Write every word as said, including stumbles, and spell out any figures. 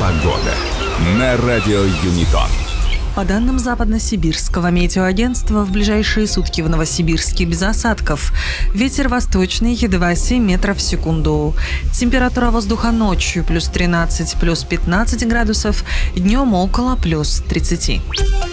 Погода на радио Юнитон. По данным Западно-Сибирского метеоагентства, в ближайшие сутки в Новосибирске без осадков. Ветер восточный, едва семь метров в секунду. Температура воздуха ночью плюс тринадцать, плюс пятнадцать градусов, днем около плюс тридцати.